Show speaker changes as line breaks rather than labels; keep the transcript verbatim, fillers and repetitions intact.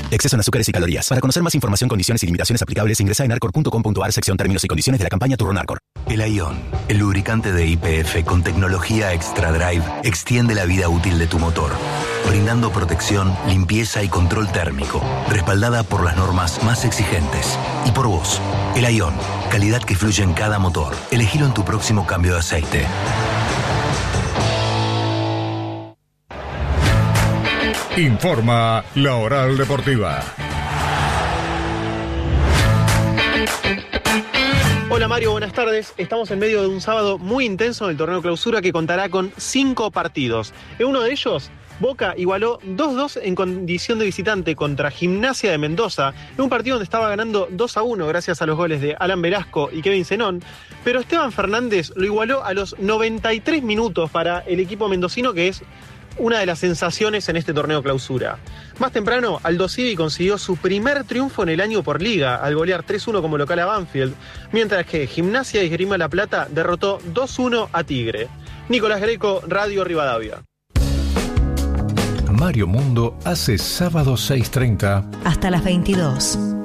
Exceso en azúcares y calorías. Para conocer más información, condiciones y limitaciones aplicables, ingresa en arcor punto com punto a r, sección términos y condiciones de la campaña Turno Arcor.
El Ion, el lubricante de Y P F con tecnología Extra Drive, extiende la vida útil de tu motor, brindando protección, limpieza y control térmico, respaldada por las normas más exigentes. Y por vos, el Ion, calidad que fluye en cada motor. Elegilo en tu próximo cambio de aceite.
Informa La Oral Deportiva.
Hola Mario, buenas tardes. Estamos en medio de un sábado muy intenso en el torneo Clausura que contará con cinco partidos. En uno de ellos, Boca igualó dos dos en condición de visitante contra Gimnasia de Mendoza, en un partido donde estaba ganando dos a uno gracias a los goles de Alan Velasco y Kevin Zenón, pero Esteban Fernández lo igualó a los noventa y tres minutos para el equipo mendocino, que es una de las sensaciones en este torneo Clausura. Más temprano, Aldo Civi consiguió su primer triunfo en el año por liga, al golear tres uno como local a Banfield, mientras que Gimnasia y Esgrima La Plata derrotó dos uno a Tigre. Nicolás Greco, Radio Rivadavia.
Mario Mundo hace sábado seis treinta
hasta las veintidós.